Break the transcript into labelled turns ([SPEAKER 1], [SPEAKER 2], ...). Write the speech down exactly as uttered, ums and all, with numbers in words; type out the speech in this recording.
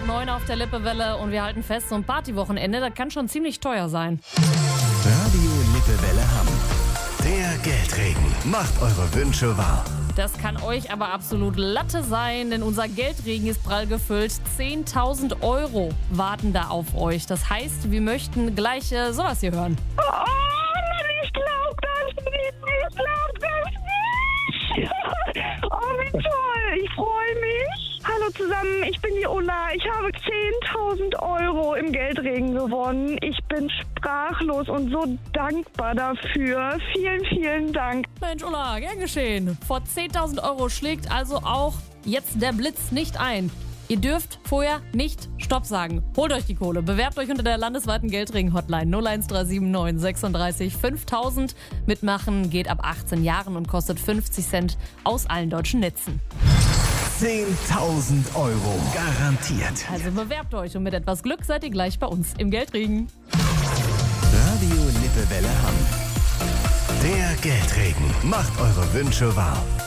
[SPEAKER 1] neun auf der Lippewelle und wir halten fest, so ein Partywochenende, das kann schon ziemlich teuer sein.
[SPEAKER 2] Radio Lippewelle Hamm. Der Geldregen macht eure Wünsche wahr.
[SPEAKER 1] Das kann euch aber absolut Latte sein, denn unser Geldregen ist prall gefüllt. zehntausend Euro warten da auf euch. Das heißt, wir möchten gleich äh, sowas hier hören.
[SPEAKER 3] Oh, Mann, ich glaub das nicht. Ich glaub das nicht. Oh, wie toll. Ich freue mich. Hallo zusammen, ich bin die Ulla. Ich habe zehntausend Euro im Geldregen gewonnen. Ich bin sprachlos und so dankbar dafür. Vielen, vielen Dank.
[SPEAKER 1] Mensch, Ulla, gern geschehen. Vor zehntausend Euro schlägt also auch jetzt der Blitz nicht ein. Ihr dürft vorher nicht Stopp sagen. Holt euch die Kohle. Bewerbt euch unter der landesweiten Geldregen-Hotline null eins drei sieben neun sechsunddreißig fünftausend. Mitmachen geht ab achtzehn Jahren und kostet fünfzig Cent aus allen deutschen Netzen.
[SPEAKER 2] zehntausend Euro garantiert.
[SPEAKER 1] Also bewerbt euch und mit etwas Glück seid ihr gleich bei uns im Geldregen.
[SPEAKER 2] Radio Lippewelle Hamm. Der Geldregen macht eure Wünsche wahr.